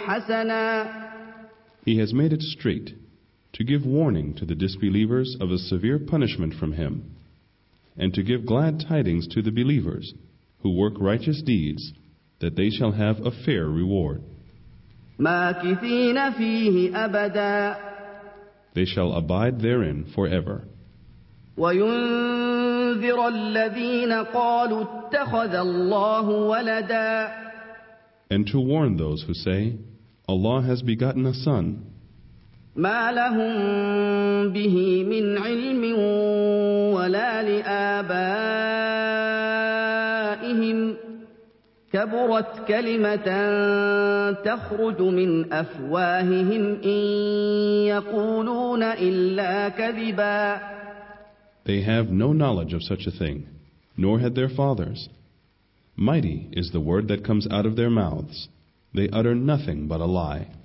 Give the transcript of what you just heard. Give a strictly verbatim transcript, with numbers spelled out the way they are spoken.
حسنا. He has made it straight, to give warning to the disbelievers of a severe punishment from Him, and to give glad tidings to the believers who work righteous deeds, that they shall have a fair reward. ماكثين فيه أبدا. They shall abide therein forever. وينذر الذين قالوا اتخذ الله ولدا. And to warn those who say, Allah has begotten a son. ما لهم به من علم ولا لآبائهم كبرت كلمة تخرج من أفواههم إن يقولون إلا كذبا. They have no knowledge of such a thing, nor had their fathers. Mighty is the word that comes out of their mouths. They utter nothing but a lie.